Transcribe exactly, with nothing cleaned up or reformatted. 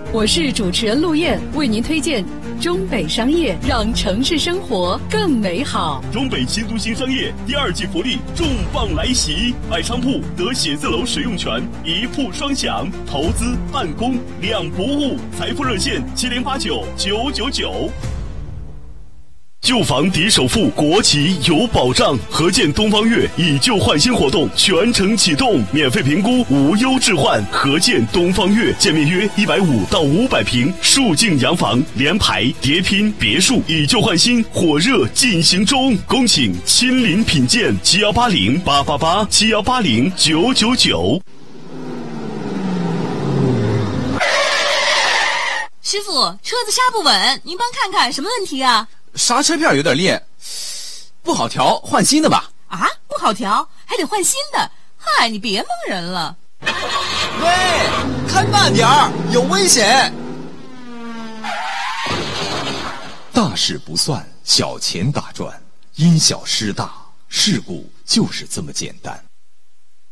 我是主持人陆燕，为您推荐中北商业，让城市生活更美好。 中北新都新商业第二季福利重磅来袭，买商铺得写字楼使用权，一铺双享，投资办公两不误。财富热线七零八九九九九。旧房抵首付，国企有保障。合建东方悦以旧换新活动全程启动，免费评估，无忧置换。合建东方悦，建面约一百五到五百平，竖境洋房，联排、叠拼、别墅，以旧换新，火热进行中。恭请亲临品鉴，七幺八零八八八，七幺八零九九九。 师傅，车子刹不稳，您帮看看什么问题啊？ 刹车片有点裂，不好调，换新的吧。 啊，不好调，还得换新的？嗨，你别蒙人了。 喂，开慢点儿，有危险。 大事不算，小钱打转，因小失大，事故就是这么简单。